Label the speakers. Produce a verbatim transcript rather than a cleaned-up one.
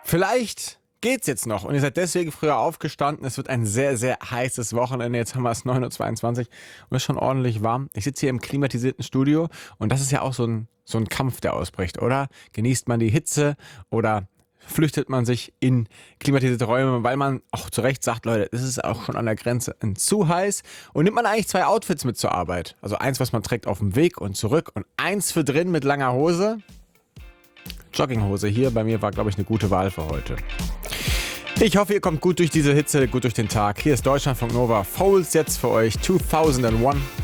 Speaker 1: Vielleicht geht's jetzt noch und ihr seid deswegen früher aufgestanden. Es wird ein sehr, sehr heißes Wochenende. Jetzt haben wir es neun Uhr zweiundzwanzig und es ist schon ordentlich warm. Ich sitze hier im klimatisierten Studio und das ist ja auch so ein, so ein Kampf, der ausbricht, oder? Genießt man die Hitze oder flüchtet man sich in klimatisierte Räume, weil man auch zu Recht sagt, Leute, es ist auch schon an der Grenze zu heiß. Und nimmt man eigentlich zwei Outfits mit zur Arbeit? Also eins, was man trägt auf dem Weg und zurück und eins für drin mit langer Hose. Jogginghose hier bei mir war, glaube ich, eine gute Wahl für heute. Ich hoffe, ihr kommt gut durch diese Hitze, gut durch den Tag. Hier ist Deutschlandfunk Nova. Foles jetzt für euch zweitausendeins.